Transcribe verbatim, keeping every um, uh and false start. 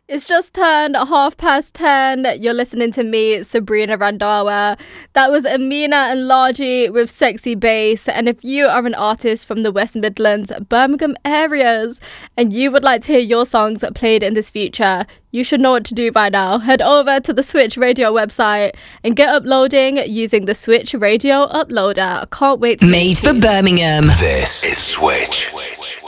It's just turned half past ten. You're listening to me, Sabrina Randawa. That was Amina and Largy with Sexy Bass. And if you are an artist from the West Midlands, Birmingham areas, and you would like to hear your songs played in this feature, you should know what to do by now. Head over to the Switch Radio website and get uploading using the Switch Radio Uploader. I can't wait to Made for Birmingham. This is Switch.